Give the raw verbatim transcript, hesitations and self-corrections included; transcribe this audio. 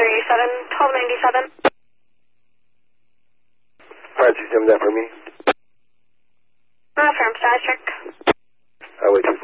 thirty-seven, twelve ninety-seven. Five two seven, that for me. Affirm, status check. Highway two